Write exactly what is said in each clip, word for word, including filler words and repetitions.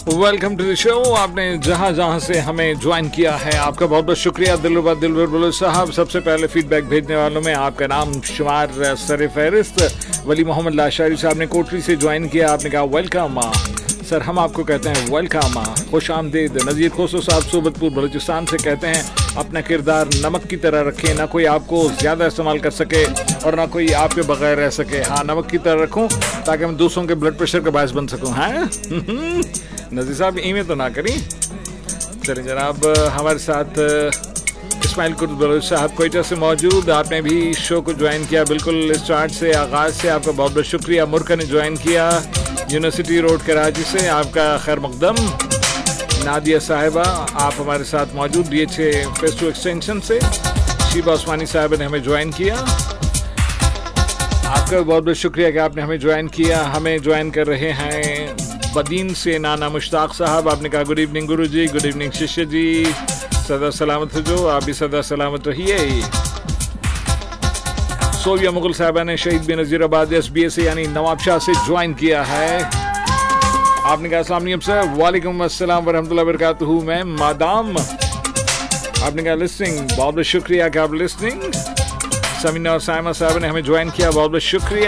Welcome to the show. आपने जहां जहां से हमें ज्वाइन किया है आपका बहुत बहुत शुक्रिया। दिलरुबा दिलबर बुलु साहब, सबसे पहले फीडबैक भेजने वालों में आपका नाम शुमार सर फहरिस्त वली मोहम्मद लाशारी साहब ने कोटरी से ज्वाइन किया। आपने कहा वेलकम सर, हम आपको कहते हैं वेलकम, खुश आमदीद। नज़ीर खोसो साहब सोबतपुर बलूचिस्तान से कहते हैं अपना किरदार नमक की तरह रखें, ना कोई आपको ज़्यादा इस्तेमाल कर सके और ना कोई आपके बगैर रह सके। हाँ, नमक की तरह रखूं ताकि मैं दूसरों के ब्लड प्रेशर का बायस बन सकूं। हाँ नज़ीर साहब इमें तो ना करी। चलिए जनाब, हमारे साथ इस्माइल कुर्द बलोच साहब कोयटा से मौजूद, आपने भी शो को ज्वाइन किया बिल्कुल स्टार्ट से, आगाज़ से। आपका बहुत बहुत शुक्रिया। मुर्का ने ज्वाइन किया यूनिवर्सिटी रोड कराची से, आपका खैर मकदम। नादिया साहिबा आप हमारे साथ मौजूद D H A face to extension से। शीबा उस्मानी साहिबा ने हमें ज्वाइन किया, आपका बहुत बहुत शुक्रिया कि आपने हमें ज्वाइन किया। हमें ज्वाइन कर रहे हैं बदीन से नाना मुश्ताक साहब, आपने कहा गुड इवनिंग गुरु जी, गुड इवनिंग शिष्य जी, सदा सलामत जो, आप भी सदा सलामत रहिए। सोविया मुगल साहबा ने शहीद बिन नज़ीराबाद एस बी एस यानी नवाबशाह से ज्वाइन किया है। आपने कहा अस्सलाम वालेकुम सर। वालेकुम अस्सलाम वरहमतुल्लाहि वबरकातुहू मैं मादाम। आपने कहा लिस्निंग, बहुत बहुत शुक्रिया कि आप लिस्निंग। समीना और साइमा साहब ने हमें ज्वाइन किया, बहुत बहुत शुक्रिया।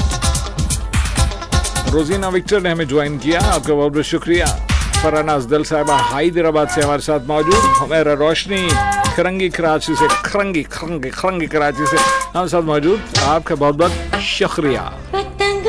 रोजीना विक्टर ने हमें ज्वाइन किया, आपका बहुत बहुत शुक्रिया। फराना अजदल साहिबा हैदराबाद से हमारे साथ मौजूद। हमेरा रोशनी खरंगी कराची से, खरंगी खरंगी खरंगी कराची से हमारे साथ मौजूद, आपका बहुत बहुत शुक्रिया।